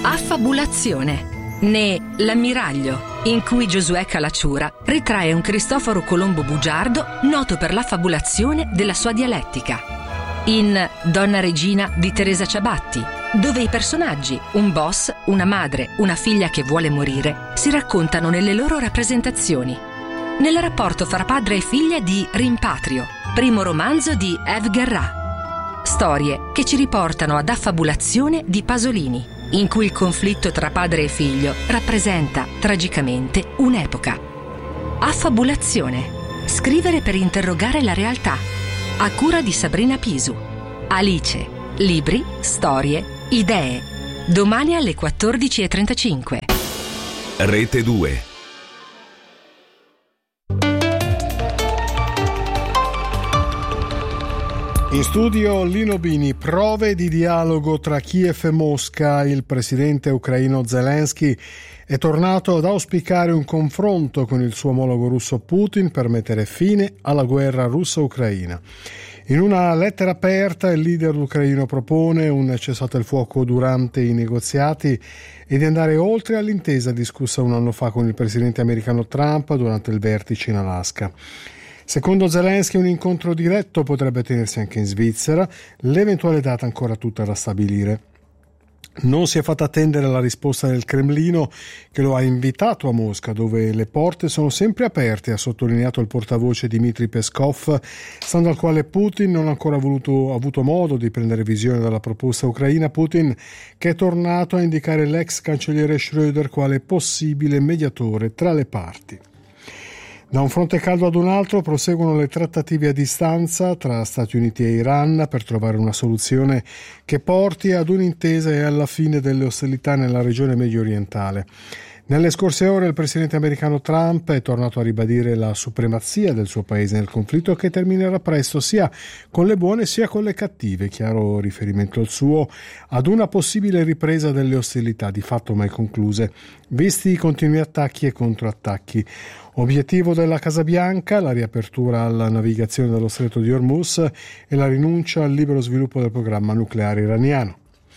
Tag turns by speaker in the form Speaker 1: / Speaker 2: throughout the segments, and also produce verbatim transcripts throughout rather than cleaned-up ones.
Speaker 1: Affabulazione, né L'ammiraglio, in cui Giosuè Calacciura ritrae un Cristoforo Colombo bugiardo noto per l'affabulazione della sua dialettica. In Donna Regina di Teresa Ciabatti, dove i personaggi, un boss, una madre, una figlia che vuole morire, si raccontano nelle loro rappresentazioni. Nel rapporto fra padre e figlia di Rimpatrio, primo romanzo di Ève Guerrat. Storie che ci riportano ad Affabulazione di Pasolini, in cui il conflitto tra padre e figlio rappresenta, tragicamente, un'epoca. Affabulazione. Scrivere per interrogare la realtà. A cura di Sabrina Pisu. Alice. Libri, storie, idee. Domani alle quattordici e trentacinque.
Speaker 2: Rete due.
Speaker 3: In studio Lino Bini. Prove di dialogo tra Kiev e Mosca. Il presidente ucraino Zelensky è tornato ad auspicare un confronto con il suo omologo russo Putin per mettere fine alla guerra russo-ucraina. In una lettera aperta il leader ucraino propone un cessate il fuoco durante i negoziati e di andare oltre all'intesa discussa un anno fa con il presidente americano Trump durante il vertice in Alaska. Secondo Zelensky un incontro diretto potrebbe tenersi anche in Svizzera, l'eventuale data ancora tutta da stabilire. Non si è fatta attendere la risposta del Cremlino, che lo ha invitato a Mosca, dove le porte sono sempre aperte, ha sottolineato il portavoce Dmitry Peskov, stando al quale Putin non ha ancora voluto, avuto modo di prendere visione dalla proposta ucraina. Putin che è tornato a indicare l'ex cancelliere Schröder quale possibile mediatore tra le parti. Da un fronte caldo ad un altro proseguono le trattative a distanza tra Stati Uniti e Iran per trovare una soluzione che porti ad un'intesa e alla fine delle ostilità nella regione medio orientale. Nelle scorse ore il presidente americano Trump è tornato a ribadire la supremazia del suo paese nel conflitto, che terminerà presto sia con le buone sia con le cattive, chiaro riferimento il suo ad una possibile ripresa delle ostilità di fatto mai concluse, visti i continui attacchi e controattacchi. Obiettivo della Casa Bianca, la riapertura alla navigazione dello Stretto di Hormuz e la rinuncia al libero sviluppo del programma nucleare iraniano.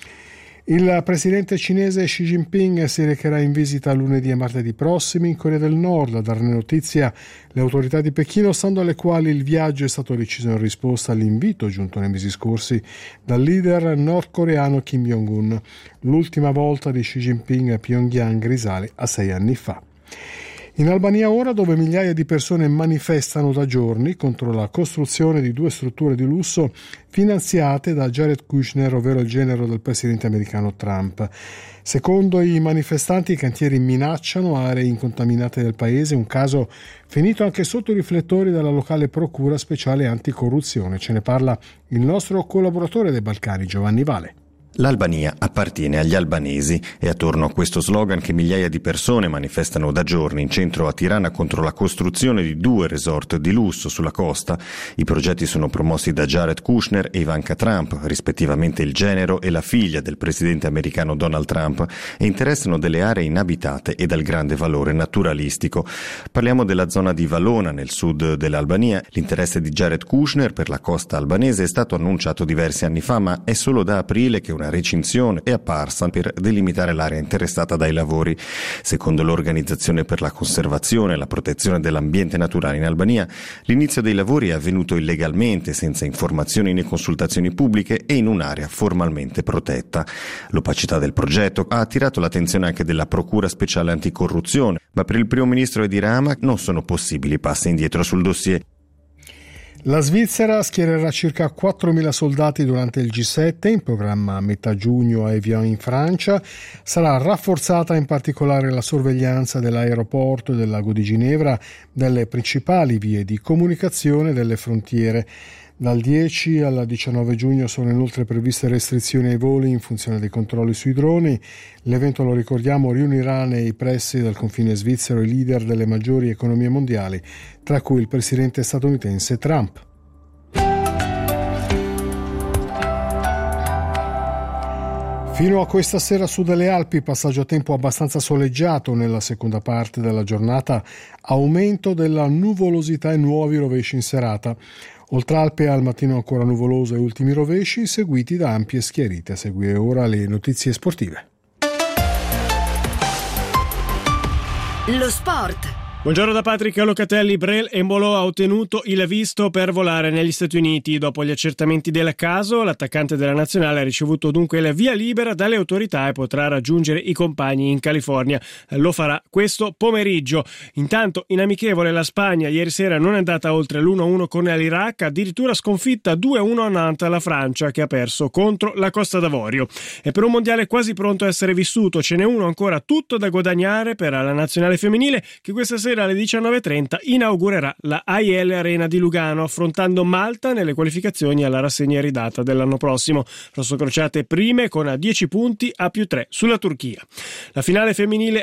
Speaker 3: Il presidente cinese Xi Jinping si recherà in visita lunedì e martedì prossimi in Corea del Nord. A darne notizia le autorità di Pechino, stando alle quali il viaggio è stato deciso in risposta all'invito giunto nei mesi scorsi dal leader nordcoreano Kim Jong-un. L'ultima volta di Xi Jinping a Pyongyang risale a sei anni fa. In Albania ora, dove migliaia di persone manifestano da giorni contro la costruzione di due strutture di lusso finanziate da Jared Kushner, ovvero il genero del presidente americano Trump. Secondo i manifestanti i cantieri minacciano aree incontaminate del paese, un caso finito anche sotto i riflettori della locale procura speciale anticorruzione. Ce ne parla il nostro collaboratore dei Balcani, Giovanni Vale.
Speaker 4: L'Albania appartiene agli albanesi. È attorno a questo slogan che migliaia di persone manifestano da giorni in centro a Tirana contro la costruzione di due resort di lusso sulla costa. I progetti sono promossi da Jared Kushner e Ivanka Trump, rispettivamente il genero e la figlia del presidente americano Donald Trump, e interessano delle aree inabitate e dal grande valore naturalistico. Parliamo della zona di Valona, nel sud dell'Albania. L'interesse di Jared Kushner per la costa albanese è stato annunciato diversi anni fa, ma è solo da aprile che una recinzione è apparsa per delimitare l'area interessata dai lavori. Secondo l'Organizzazione per la conservazione e la protezione dell'ambiente naturale in Albania, l'inizio dei lavori è avvenuto illegalmente, senza informazioni né consultazioni pubbliche e in un'area formalmente protetta. L'opacità del progetto ha attirato l'attenzione anche della Procura Speciale Anticorruzione, ma per il primo ministro Edi Rama non sono possibili passi indietro sul dossier.
Speaker 3: La Svizzera schiererà circa quattromila soldati durante il G sette, in programma a metà giugno a Evian in Francia. Sarà rafforzata in particolare la sorveglianza dell'aeroporto e del lago di Ginevra, delle principali vie di comunicazione delle frontiere. Dal dieci al diciannove giugno sono inoltre previste restrizioni ai voli in funzione dei controlli sui droni. L'evento, lo ricordiamo, riunirà nei pressi del confine svizzero i leader delle maggiori economie mondiali, tra cui il presidente statunitense Trump. Fino a questa sera su delle Alpi, passaggio a tempo abbastanza soleggiato nella seconda parte della giornata, aumento della nuvolosità e nuovi rovesci in serata. Oltre Alpe al mattino ancora nuvoloso e ultimi rovesci, seguiti da ampie schiarite. A seguire ora le notizie sportive.
Speaker 5: Lo sport.
Speaker 6: Buongiorno da Patrick Locatelli. Brel Embolo ha ottenuto il visto per volare negli Stati Uniti. Dopo gli accertamenti del caso, l'attaccante della nazionale ha ricevuto dunque la via libera dalle autorità e potrà raggiungere i compagni in California. Lo farà questo pomeriggio. Intanto, in amichevole, la Spagna ieri sera non è andata oltre l'uno a uno con l'Iraq, addirittura sconfitta due a uno a Nantes la Francia, che ha perso contro la Costa d'Avorio. E per un mondiale quasi pronto a essere vissuto, ce n'è uno ancora tutto da guadagnare per la nazionale femminile, che questa sera alle diciannove e trenta inaugurerà la A I L Arena di Lugano, affrontando Malta nelle qualificazioni alla rassegna iridata dell'anno prossimo. Rossocrociate prime con dieci punti a più tre sulla Turchia. La finale femminile